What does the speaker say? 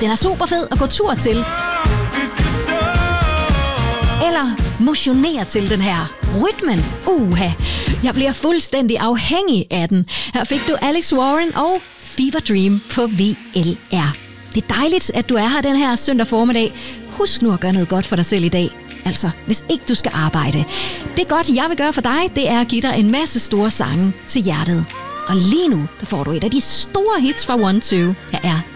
Den er super fed at gå tur til. Eller motionere til den her. Rytmen, jeg bliver fuldstændig afhængig af den. Her fik du Alex Warren og Fever Dream på VLR. Det er dejligt, at du er her den her søndag formiddag. Husk nu at gøre noget godt for dig selv i dag. Altså, hvis ikke du skal arbejde. Det godt, jeg vil gøre for dig, det er at give dig en masse store sange til hjertet. Og lige nu, der får du et af de store hits fra 1-2. Her er